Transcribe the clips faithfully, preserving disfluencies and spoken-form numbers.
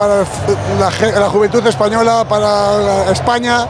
para la, la juventud española, para España.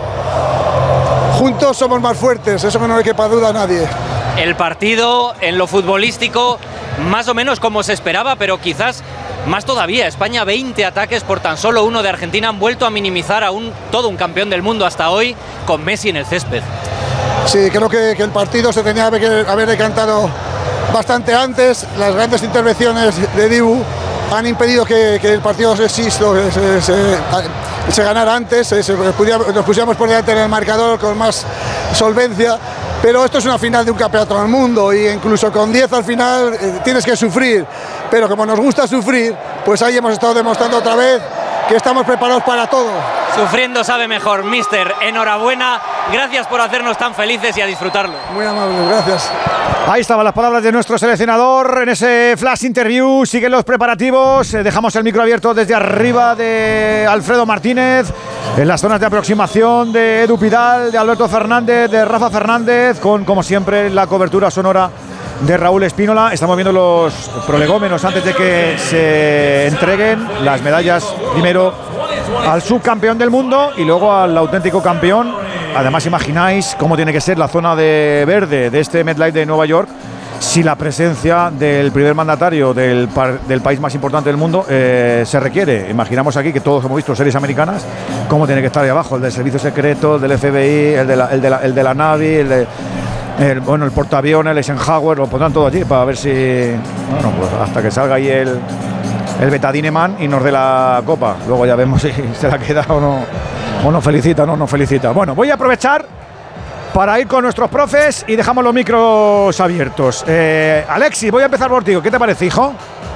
Juntos somos más fuertes, eso que no le quepa duda a nadie. El partido en lo futbolístico más o menos como se esperaba, pero quizás más todavía. España, veinte ataques por tan solo uno de Argentina, han vuelto a minimizar a un, todo un campeón del mundo hasta hoy con Messi en el césped. Sí, creo que, que el partido se tenía que haber decantado bastante antes. Las grandes intervenciones de Dibu han impedido que, que el partido se, se, se, se, se ganara antes, se, se, nos pusiéramos por delante en el marcador con más solvencia, pero esto es una final de un campeonato del mundo y incluso con diez al final eh, tienes que sufrir, pero como nos gusta sufrir, pues ahí hemos estado demostrando otra vez que estamos preparados para todo. Sufriendo sabe mejor, mister. Enhorabuena, gracias por hacernos tan felices y a disfrutarlo. Muy amable, gracias. Ahí estaban las palabras de nuestro seleccionador en ese flash interview. Siguen los preparativos. Dejamos el micro abierto desde arriba de Alfredo Martínez, en las zonas de aproximación de Edu Pidal, de Alberto Fernández, de Rafa Fernández, con, como siempre, la cobertura sonora de Raúl Espínola. Estamos viendo los prolegómenos antes de que se entreguen las medallas, primero al subcampeón del mundo y luego al auténtico campeón. Además, imagináis cómo tiene que ser la zona de verde de este MetLife de Nueva York si la presencia del primer mandatario del, par, del país más importante del mundo eh, se requiere. Imaginamos aquí que todos hemos visto series americanas, cómo tiene que estar ahí abajo, el del servicio secreto, el del F B I, el de la, el de la, el de la Navy, el de... El, bueno, el portaaviones, el Eisenhower, lo pondrán todo allí para ver si, bueno, pues hasta que salga ahí el, el Betadineman y nos dé la copa. Luego ya vemos si se la queda o no, o nos felicita o no nos felicita. Bueno, voy a aprovechar para ir con nuestros profes y dejamos los micros abiertos. Eh, Alexis, voy a empezar por ti. ¿Qué te parece, hijo?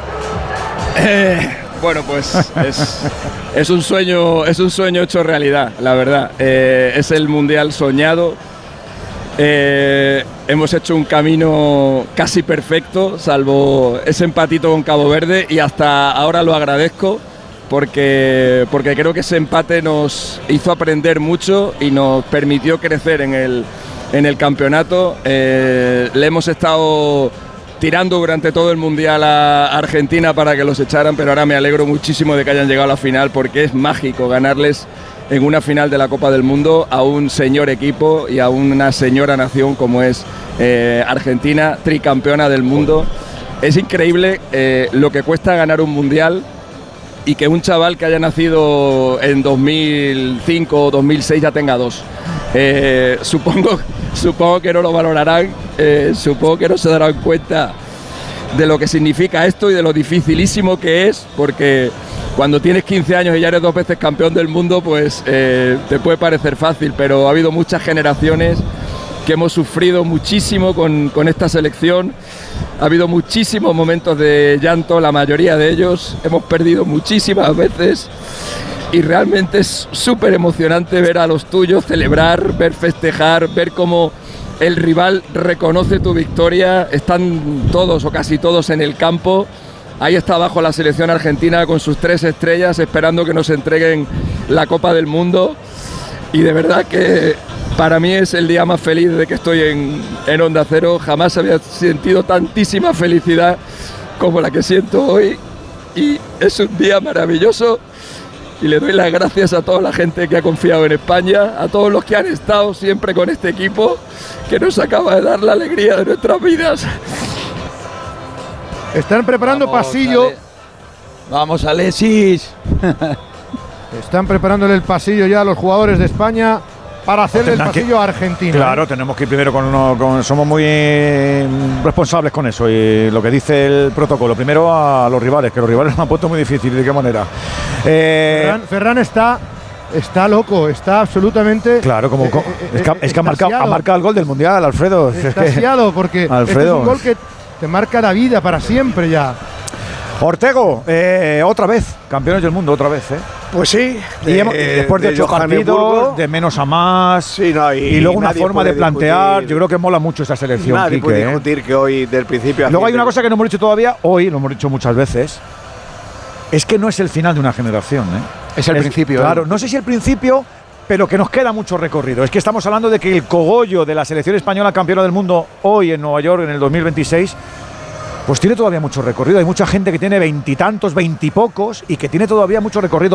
Eh, bueno, pues es, es un sueño, es un sueño hecho realidad, la verdad. Eh, es el mundial soñado. Eh, hemos hecho un camino casi perfecto, salvo ese empatito con Cabo Verde, y hasta ahora lo agradezco porque, porque creo que ese empate nos hizo aprender mucho y nos permitió crecer en el, en el campeonato. Eh, le hemos estado tirando durante todo el Mundial a Argentina para que los echaran, pero ahora me alegro muchísimo de que hayan llegado a la final, porque es mágico ganarles en una final de la Copa del Mundo a un señor equipo y a una señora nación como es eh, Argentina, tricampeona del mundo. Es increíble eh, lo que cuesta ganar un mundial y que un chaval que haya nacido en dos mil cinco o dos mil seis ya tenga dos. Eh, supongo, supongo que no lo valorarán, eh, supongo que no se darán cuenta de lo que significa esto y de lo dificilísimo que es, porque cuando tienes quince años y ya eres dos veces campeón del mundo, pues eh, te puede parecer fácil, pero ha habido muchas generaciones que hemos sufrido muchísimo con, con esta selección. Ha habido muchísimos momentos de llanto, la mayoría de ellos. Hemos perdido muchísimas veces y realmente es súper emocionante ver a los tuyos celebrar, ver festejar, ver cómo el rival reconoce tu victoria. Están todos o casi todos en el campo. Ahí está abajo la selección argentina con sus tres estrellas esperando que nos entreguen la Copa del Mundo. Y de verdad que para mí es el día más feliz de que estoy en, en Onda Cero. Jamás había sentido tantísima felicidad como la que siento hoy. Y es un día maravilloso. Y le doy las gracias a toda la gente que ha confiado en España, a todos los que han estado siempre con este equipo, que nos acaba de dar la alegría de nuestras vidas. Están preparando Vamos, pasillo. Ale. Vamos, Alexis. Están preparándole el pasillo ya a los jugadores de España para hacerle el pasillo que, a Argentina. Claro, tenemos que ir primero con, uno, con somos muy responsables con eso y lo que dice el protocolo. Primero a los rivales, que los rivales lo han puesto muy difícil. ¿De qué manera? Eh, Ferran, Ferran está Está loco, está absolutamente. Claro, como. Eh, Eh, es que, eh, es que ha, marcado, ha marcado el gol del Mundial, Alfredo. Extasiado, porque Alfredo. este es un gol que te marca la vida para siempre ya. Ortego, eh, otra vez, campeones del mundo, otra vez, ¿eh? Pues sí. Y De, hemos, después de, de ocho partidos, de menos a más, sí, no, y, y luego una forma de plantear, discutir, yo creo que mola mucho esta selección, nadie Quique, puede ¿eh? discutir que hoy, del principio a Luego hay fin una de... cosa que no hemos dicho todavía, hoy lo hemos dicho muchas veces, es que no es el final de una generación, ¿eh? Es el es, principio. Claro, ¿eh? no sé si el principio, pero que nos queda mucho recorrido. Es que estamos hablando de que el cogollo de la selección española campeona del mundo hoy en Nueva York en el dos mil veintiséis pues tiene todavía mucho recorrido. Hay mucha gente que tiene veintitantos, veintipocos y que tiene todavía mucho recorrido.